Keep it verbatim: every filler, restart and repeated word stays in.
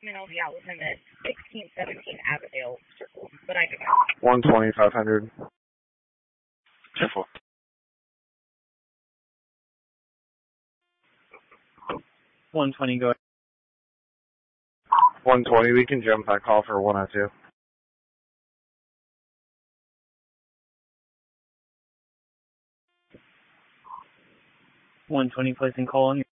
and I'll be out with him at sixteen seventeen Avondale Circle. But I can. one twenty, five hundred. Careful. one twenty, go ahead. one twenty, we can jump that call for one oh two. one twenty, placing call on